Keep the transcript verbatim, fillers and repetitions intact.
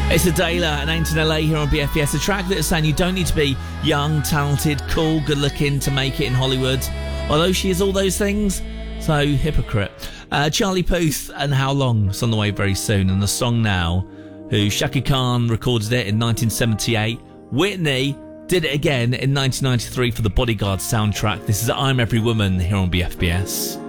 It's Adela and Ain't in L A here on B F B S, a track that is saying you don't need to be young, talented, cool, good looking to make it in Hollywood, although she is all those things, so hypocrite. Uh, Charlie Puth and How Long is on the way very soon, and the song now, who Shaka Khan recorded it in nineteen seventy-eight, Whitney did it again in nineteen ninety-three for the Bodyguard soundtrack. This is I'm Every Woman here on B F B S.